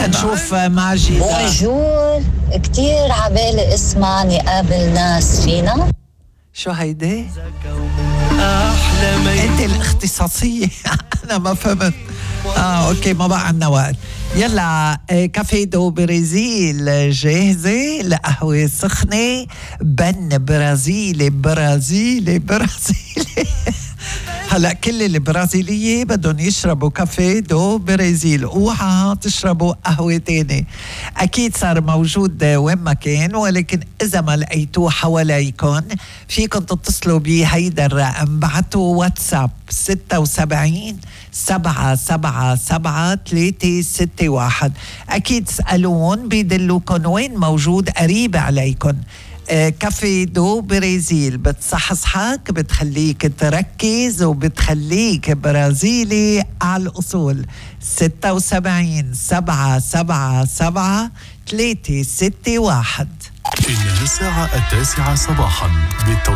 تنشوف ماجدة. بونجور، كتير عبالي اسمعني قابل ناس فينا. شو هيدي؟ انت الاختصاصية. انا ما فهمت. اوكي ما بقى عنا وقت. يلا كافيه دو برازيل جاهزة لقهوة سخنة بن برازيلي برازيلي برازيلي. هلا كل البرازيلية بدهم يشربوا كافيه دو برازيل، اوعى تشربوا قهوة تاني. اكيد صار موجود وين ما كان، ولكن اذا ما لقيتوه حواليكم فيكم تتصلوا بهيدا الرقم، بعتوا واتساب 76-777-361. اكيد تسألون بيدلوكم وين موجود قريب عليكم. كافيه دو برازيل بتصحصحك، بتخليك تركز وبتخليك برازيلي على الأصول. 76-777-361. إنها الساعة 9 صباحا بالتوقيت